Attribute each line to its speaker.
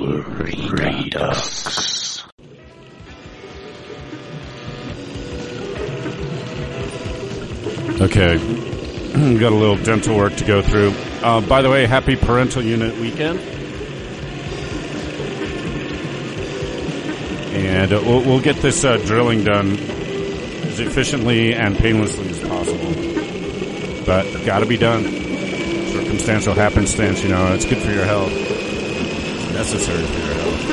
Speaker 1: Redux.
Speaker 2: Okay, got a little dental work to go through. By the way, happy Parental Unit Weekend. And we'll get this drilling done as efficiently and painlessly as possible. But got to be done. Circumstantial happenstance, it's good for your health. It's necessary for your health.